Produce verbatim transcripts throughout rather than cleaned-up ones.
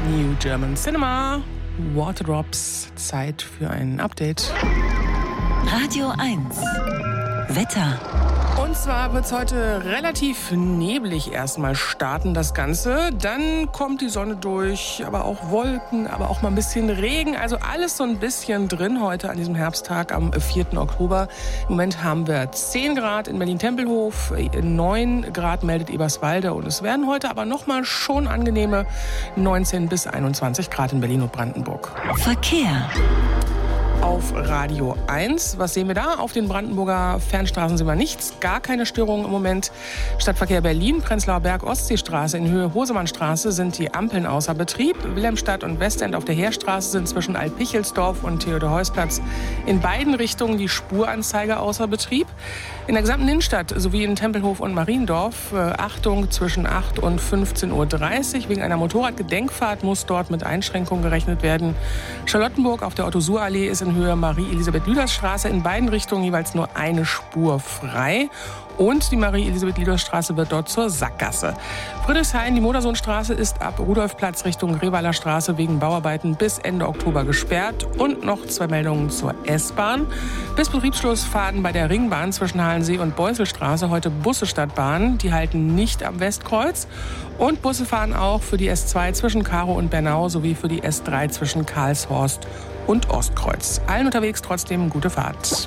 New German Cinema. Waterdrops. Zeit für ein Update. Radio eins. Wetter. Und zwar wird es heute relativ neblig erstmal starten, das Ganze. Dann kommt die Sonne durch, aber auch Wolken, aber auch mal ein bisschen Regen. Also alles so ein bisschen drin heute an diesem Herbsttag am vierten Oktober. Im Moment haben wir zehn Grad in Berlin-Tempelhof, neun Grad meldet Eberswalde. Und es werden heute aber nochmal schon angenehme neunzehn bis einundzwanzig Grad in Berlin und Brandenburg. Verkehr. Auf Radio eins. Was sehen wir da? Auf den Brandenburger Fernstraßen sehen wir nichts. Gar keine Störungen im Moment. Stadtverkehr Berlin, Prenzlauer Berg, Ostseestraße in Höhe Hosemannstraße sind die Ampeln außer Betrieb. Wilhelmstadt und Westend auf der Heerstraße sind zwischen Altpichelsdorf und Theodor-Heuss-Platz in beiden Richtungen die Spuranzeige außer Betrieb. In der gesamten Innenstadt sowie in Tempelhof und Mariendorf, äh, Achtung, zwischen acht und fünfzehn Uhr dreißig. Wegen einer Motorradgedenkfahrt muss dort mit Einschränkungen gerechnet werden. Charlottenburg auf der Otto-Suhr-Allee ist in Höhe Marie-Elisabeth-Lüders-Straße in beiden Richtungen jeweils nur eine Spur frei. Und die Marie-Elisabeth-Lüders-Straße wird dort zur Sackgasse. Friedrichshain, die Modersohnstraße ist ab Rudolfplatz Richtung Revaler Straße wegen Bauarbeiten bis Ende Oktober gesperrt. Und noch zwei Meldungen zur S-Bahn. Bis Betriebsschluss fahren bei der Ringbahn zwischen Halensee und Beuselstraße heute Busse statt Bahn. Die halten nicht am Westkreuz. Und Busse fahren auch für die S zwei zwischen Karow und Bernau sowie für die S drei zwischen Karlshorst und Ostkreuz. Allen unterwegs trotzdem gute Fahrt.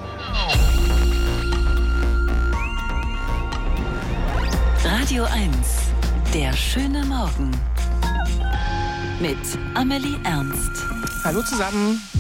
Radio eins. Der schöne Morgen. Mit Amelie Ernst. Hallo zusammen.